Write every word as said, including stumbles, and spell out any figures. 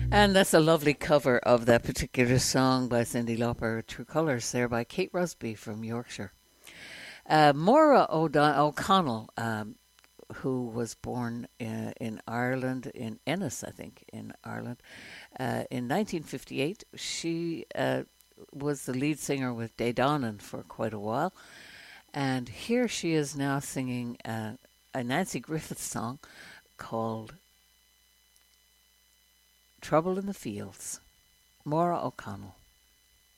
And that's a lovely cover of that particular song by Cyndi Lauper, True Colours, there by Kate Rusby from Yorkshire. Uh, Maura O'Don- O'Connell, um, who was born uh, in Ireland, in Ennis, I think, in Ireland, uh, in nineteen fifty-eight. She uh, was the lead singer with Daedanan for quite a while. And here she is now singing uh, a Nancy Griffith song called Trouble in the Fields. Maura O'Connell.